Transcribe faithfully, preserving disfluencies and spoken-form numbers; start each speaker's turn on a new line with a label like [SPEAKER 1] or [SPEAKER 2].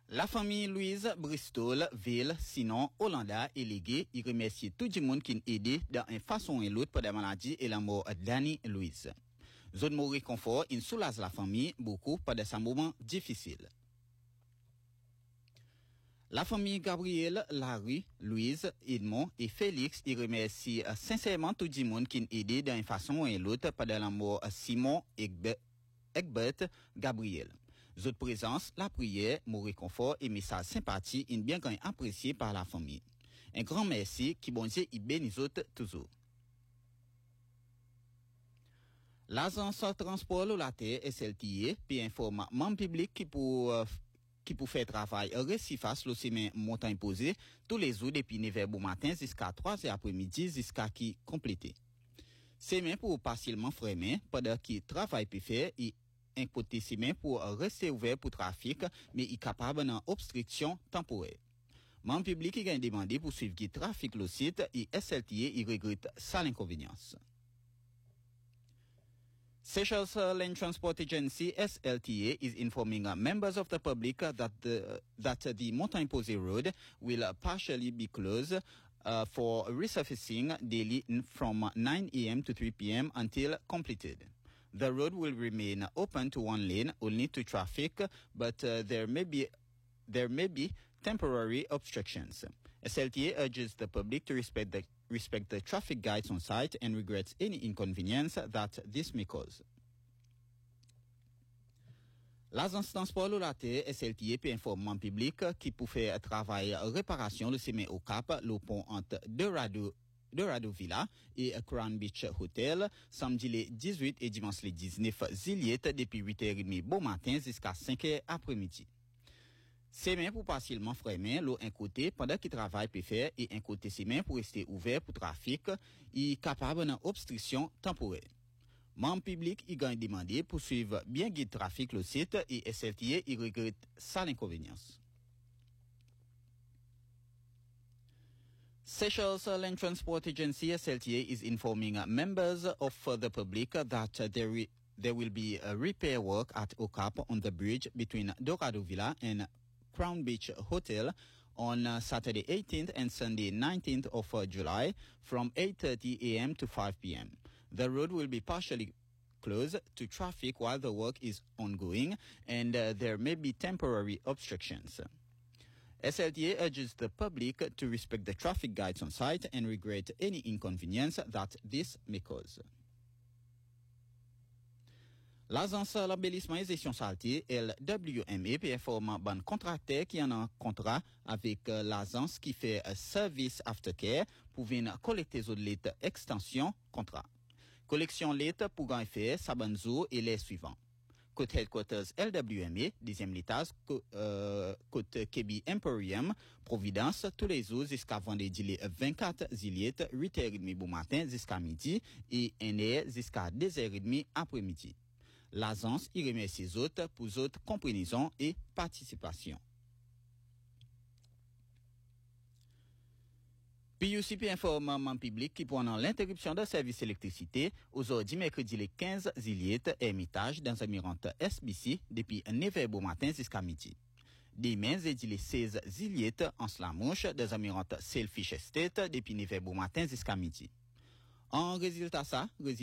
[SPEAKER 1] La famille Louise Bristol, Ville, sinon Hollanda et Légué, il remercie tout le monde qui a aidé dans une façon ou l'autre pour la maladie et la mort de Danny Louise. Zone mot réconfort, il soulage la famille beaucoup pendant ce moment difficile. La famille Gabriel, Larry, Louise, Edmond et Félix, ils remercient sincèrement tout le monde qui a aidé dans une façon ou l'autre pendant la mort de Simon Egbert, Egbert Gabriel. Votre présence, la prière, mon réconfort et message sympathie sont bien quand appréciés par la famille. Un grand merci qui bon Dieu y bénisse toujours. L'agence transport la terre S L T A puis informe membres publics qui pour euh, qui pour faire travail réciface le semaine montagne posée tous les jours depuis neuf heures du matin jusqu'à trois heures après-midi jusqu'à qui complété. C'est même pour facilement freiner pendant qui travail peut faire et un côté c'est même pour rester ouvert pour trafic mais il capable d'une obstruction temporaire. Membres publics qui ont demandé pour suivre le trafic le site et S L T A il regrette ça l'inconvénience. Seychelles Land Transport Agency S L T A is informing uh, members of the public uh, that the that uh, the Montagne Posée Road will uh, partially be closed uh, for resurfacing daily from nine a m to three p m until completed. The road will remain open to one lane only to traffic, but uh, there may be there may be temporary obstructions. S L T A urges the public to respect the respect the traffic guides on site and regrets any inconvenience that this may cause. L'agence transport la terre S L T A peut informer le public qui pour faire travail réparation le semaine au Cap, le pont entre Dorado Dorado Villa et Crown Beach Hotel, samedi les dix-huit et dimanche les dix-neuf juillet depuis huit heures trente bon matin jusqu'à cinq heures après-midi. C'est même pour facilement freiner l'eau un côté pendant qu'il travaille peut faire et un côté c'est même pour rester ouvert pour trafic et capable d'une obstruction temporaire. Membres publics y ont demandé pour suivre bien guide trafic le site et S L T A y regrette ça l'inconvénience. Seychelles Land Transport Agency S L T A is informing members of the public that there, re- there will be a repair work at Okap on the bridge between Dorado Villa and Crown Beach Hotel on uh, Saturday eighteenth and Sunday nineteenth of uh, July from eight thirty a m to five p m The road will be partially closed to traffic while the work is ongoing and uh, there may be temporary obstructions. S L T A urges the public to respect the traffic guides on site and regret any inconvenience that this may cause. L'agence l'embellissement et gestion saleté, L W M A, peut informer un contracteur qui en a un contrat avec euh, l'agence qui fait un service aftercare pour venir collecter les lettres extension contrat. Collection lettres pour gagner faire Sabanzo et les suivants. Côte Headquarters L W M A, deuxième étage, euh, côte K B Emporium, Providence, tous les jours jusqu'à vendredi le vingt-quatre juillet, huit heures trente bon matin jusqu'à midi et une heure jusqu'à deux heures trente après-midi. L'agence y remercie les autres pour autres compréhension et participation. P U C P informe le public qui pendant l'interruption de service d'électricité aujourd'hui mercredi le quinze juillet Hermitage dans Amirante S B C depuis neuf heures bon matin jusqu'à midi. Demain jeudi le seize juillet en Slamouche dans Amirante Selfish Estate depuis neuf heures bon matin jusqu'à midi. En résultat ça,